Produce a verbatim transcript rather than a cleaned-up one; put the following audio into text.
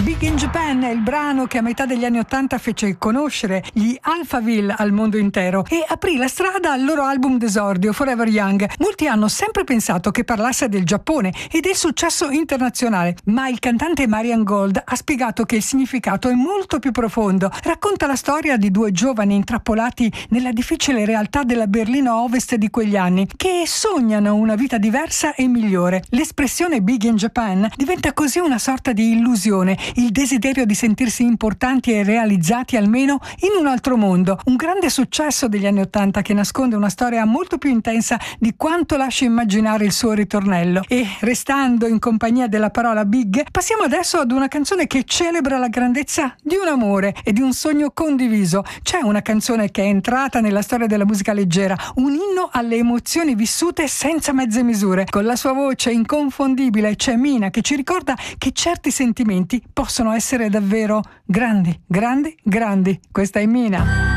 Big in Japan è il brano che a metà degli anni ottanta fece conoscere gli Alphaville al mondo intero e aprì la strada al loro album d'esordio Forever Young. Molti hanno sempre pensato che parlasse del Giappone e del successo internazionale, ma il cantante Marian Gold ha spiegato che il significato è molto più profondo. Racconta la storia di due giovani intrappolati nella difficile realtà della Berlino Ovest di quegli anni, che sognano una vita diversa e migliore. L'espressione Big in Japan diventa così una sorta di illusione, il desiderio di sentirsi importanti e realizzati almeno in un altro mondo. Un grande successo degli anni ottanta che nasconde una storia molto più intensa di quanto lascia immaginare il suo ritornello. E restando in compagnia della parola Big, passiamo adesso ad una canzone che celebra la grandezza di un amore e di un sogno condiviso. C'è una canzone che è entrata nella storia della musica leggera, un inno alle emozioni vissute senza mezze misure. Con la sua voce inconfondibile c'è Mina che ci ricorda che certi sentimenti possono essere davvero grandi, grandi, grandi. Questa è Mina.